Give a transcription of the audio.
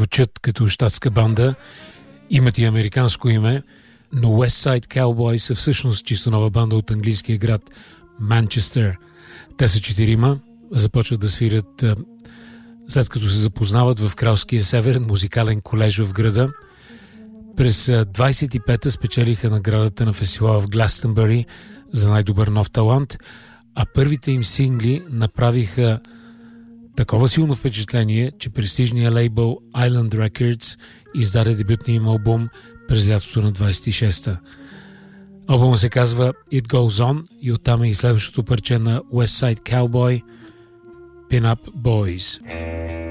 звучат като щатска банда, имат и американско име, но West Side Cowboy са всъщност чисто нова банда от английския град Манчестър. Те са 4, започват да свирят след като се запознават в Кралския северен музикален колеж в града. През 25-та спечелиха наградата на фестивала в Гластънбъри за най-добър нов талант, а първите им сингли направиха такова силно впечатление, че престижният лейбъл Island Records издаде дебютния им албум през лятото на 26-та. Албумът се казва It Goes On и оттам е и следващото парче на West Side Cowboy, Pin Up Boys.